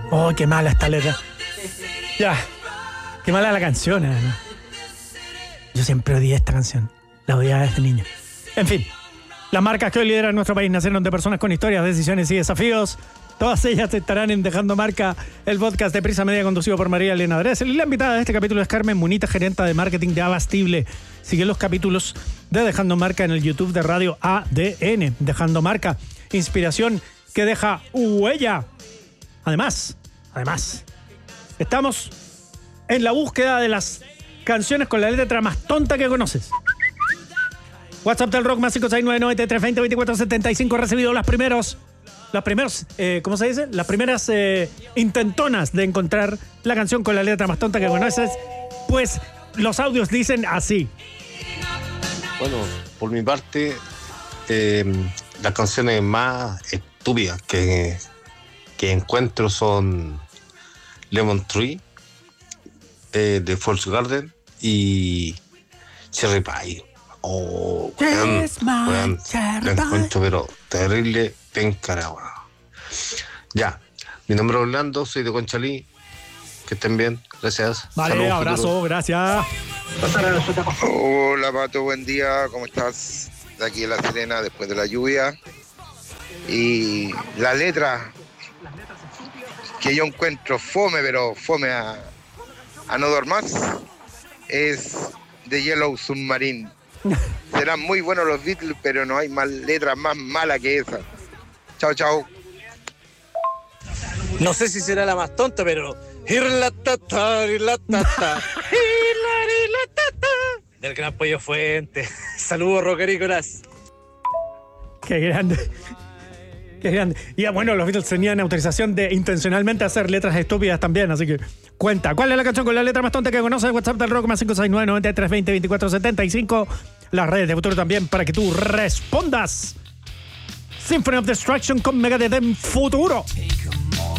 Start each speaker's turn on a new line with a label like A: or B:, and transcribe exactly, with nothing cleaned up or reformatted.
A: Oh, qué mala esta letra. Ya. Qué mala la canción, eh. Yo siempre odié esta canción. La odiaba desde niño. En fin. Las marcas que hoy lideran nuestro país nacieron de personas con historias, decisiones y desafíos. Todas ellas estarán en Dejando Marca, el podcast de Prisa Media conducido por María Elena Dressel. Y la invitada de este capítulo es Carmen Munita, gerente de marketing de Abastible. Sigue los capítulos de Dejando Marca en el YouTube de Radio A D N. Dejando Marca, inspiración que deja huella. Además, además, estamos en la búsqueda de las canciones con la letra más tonta que conoces. WhatsApp del Rock más cinco seis nueve nueve tres dos cero dos cuatro siete cinco. Recibido las primeros, las primeros, eh, ¿cómo se dice? Las primeras eh, intentonas de encontrar la canción con la letra más tonta que conoces. Pues los audios dicen así.
B: Bueno, por mi parte, eh, las canciones más estúpidas que, que encuentro son Lemon Tree, eh, de False Garden y Cherry Pie. Oh, weón, weón, la encuentro pero terrible, pencara, weón. Ya, mi nombre es Orlando, soy de Conchalí. Que estén bien, gracias.
A: Vale, saludos, abrazo, futuro. Gracias.
C: Hola Pato, buen día, ¿cómo estás? De aquí en La Serena, después de la lluvia. Y la letra que yo encuentro fome, pero fome a, a no dormir, es de Yellow Submarine. Serán muy buenos los Beatles, pero no hay más letras más malas que esa. Chao, chao.
D: No sé si será la más tonta, pero... del gran Pollo Fuente. Saludos, rockericolas.
A: Qué grande. Qué grande. Y bueno, los Beatles tenían autorización de intencionalmente hacer letras estúpidas también, así que cuenta. ¿Cuál es la canción con la letra más tonta que conoces? WhatsApp del Rock más cinco seis nueve nueve tres dos cero dos cuatro siete cinco. Las redes de Futuro también para que tú respondas. Symphony of Destruction con Megadeth en Futuro.